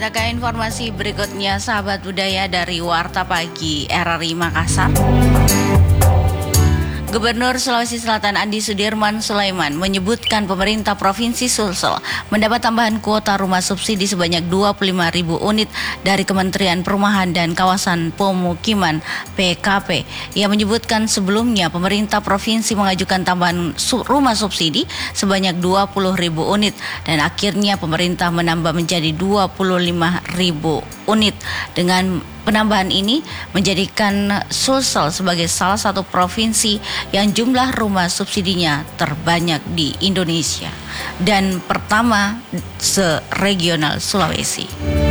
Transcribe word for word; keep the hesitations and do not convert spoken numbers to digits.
Kita ke informasi berikutnya, sahabat budaya dari Warta Pagi R R I Makassar. Gubernur Sulawesi Selatan Andi Sudirman Sulaiman menyebutkan pemerintah Provinsi Sulsel mendapat tambahan kuota rumah subsidi sebanyak dua puluh lima ribu unit dari Kementerian Perumahan dan Kawasan Pemukiman P K P. Ia menyebutkan sebelumnya pemerintah provinsi mengajukan tambahan su- rumah subsidi sebanyak dua puluh ribu unit dan akhirnya pemerintah menambah menjadi dua puluh lima ribu unit. Dengan penambahan ini menjadikan Sulsel sebagai salah satu provinsi yang jumlah rumah subsidinya terbanyak di Indonesia dan pertama se-regional Sulawesi.